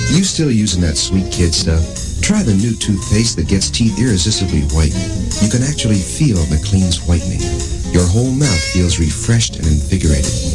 You still using that sweet kid stuff? Try the new toothpaste that gets teeth irresistibly white. You can actually feel McLean's whitening. Your whole mouth feels refreshed and invigorated.